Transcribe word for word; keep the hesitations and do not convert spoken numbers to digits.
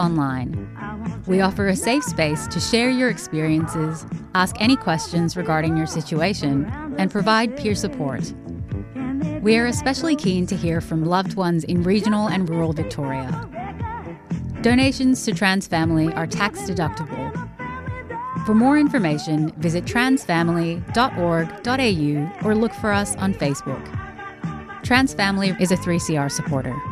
online. We offer a safe space to share your experiences, ask any questions regarding your situation, and provide peer support. We are especially keen to hear from loved ones in regional and rural Victoria. Donations to Trans Family are tax deductible. For more information, visit transfamily dot org dot a u or look for us on Facebook. Trans Family is a three C R supporter.